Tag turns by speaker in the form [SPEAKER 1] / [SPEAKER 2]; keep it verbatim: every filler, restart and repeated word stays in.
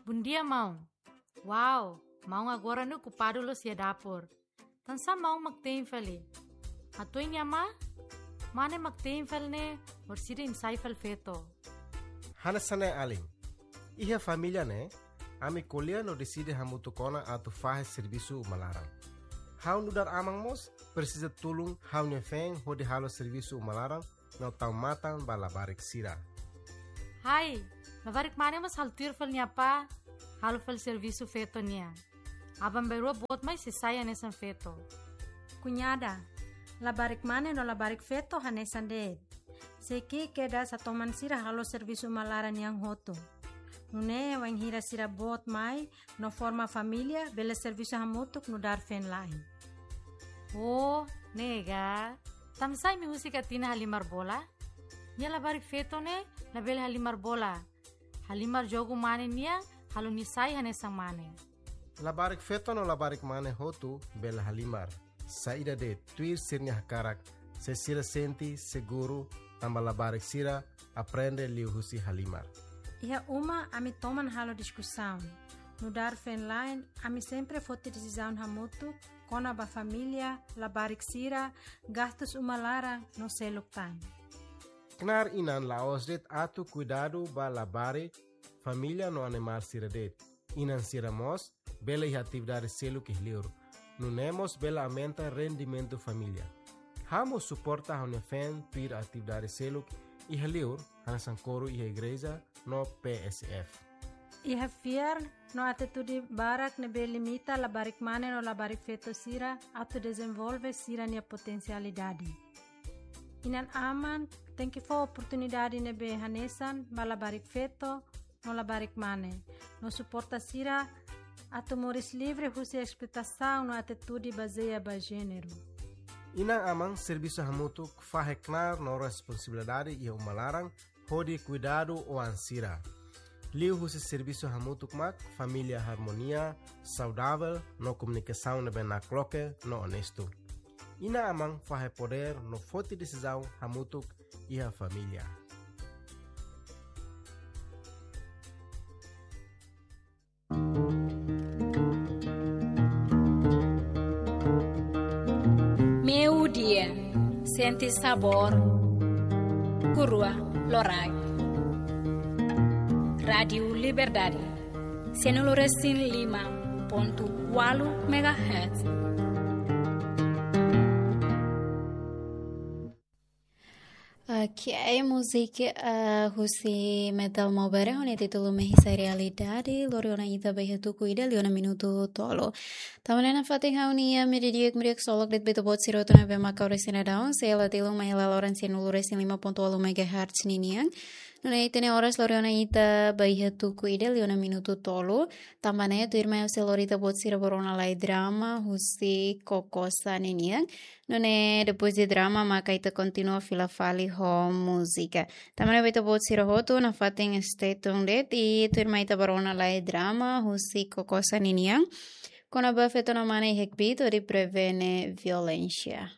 [SPEAKER 1] Bom dia, mão. Uau, mão agora no ocupado lo sia dapur. Tansa mão magteenfali. Ato inyama? Mane magteenfal ne orsida imsaifal feto.
[SPEAKER 2] Hanasane aling. Iha família ne, ami colher no decide hamutu kona atu fahe serviço malarang. Hau nudar amang mos precisa tulung hau nyefeng hodi halo serviço malarang no tau matang balabarik sira.
[SPEAKER 1] Hai, labarik mane mas haltir fal niya pa, halo fal serviço feto niya. Abang beru bot mai sisaya nesan feto.
[SPEAKER 3] Cunhada, labarik mane no labarik feto hanesan de. Seki keda sa toman sira halo serviço malaran yang hoto. Nune wang hira sira bot mai no forma família bela serviço hamutuk no dar fen lain.
[SPEAKER 1] Oh, nega. Tamsay mi husika tina halimar bola? Nya labarik feto ne, label halimar bola. Halimar jogo mane niya, halo nisay hanesang mane.
[SPEAKER 2] Labarik feto no labarik mane hotu bela halimar. Saída de tuir sirnya hakarak, se sira senti seguro, tamba labarik sira, aprende liu husi halimar.
[SPEAKER 3] Iha uma ami toman halo discussão. No dar fen line, ami sempre fote decisão hamutu, kona ba família, labarik sira, gastos uma lara no seluk time.
[SPEAKER 2] Knar inan laos det atu cuidado ba labarik, família no animal sira det. Inan sira mos, bela iha atividade seluk ihliur. No nemos bela aumenta rendimento família. Hamo suporta hone fen tuir atividade seluk ihliur, hanasan coro iha igreja, no P S F.
[SPEAKER 3] Iha fiar no atitude barak nebe limita labarik mane no labarik feto sira atu desenvolve sira nia potencialidade. Inan aman tem que for oportunidade nebe hanesan ba labarik feto no labarik mane. No suporta sira atu moris livre husi expectação no atitude baseia ba gênero.
[SPEAKER 2] Inang amang serviço hamutuk faheknar no responsabilidade e umalarang hodi cuidado o ansira. Liu husi serviço hamutuk mak, família harmonia, saudável, no comunicação nebe na cloque, no honesto. Ina amang fahe poder no forte decisão hamutuk e a família.
[SPEAKER 4] Meu dia, sente sabor, curua, lorai. Radio Liberdade, Senoloresin lima ponto quatro megahertz.
[SPEAKER 5] Que é música uh, husi metal mobile hone título mehisa realidade loriona ita beha tu cuida liona minuto tolo tamalena fatiha unia meridiak meriak solok det beto bot siro tona be makaure sinadaon sela tilo mahila loran senuluresin lima ponto quatro megahertz niniang. Nune tene horas loriona ita beha tu cuida liona minuto tolo tamane tu irma selorita bot siro borona lai drama husi kokosa niniang. Nune depois de drama maka ita continua fila fali ho música. Tamane beto bot siro hotu na fating statung det i tu irma ita borona lai drama husi kokosa niniang. Kona ba feto na mane hekbito di prevene violência.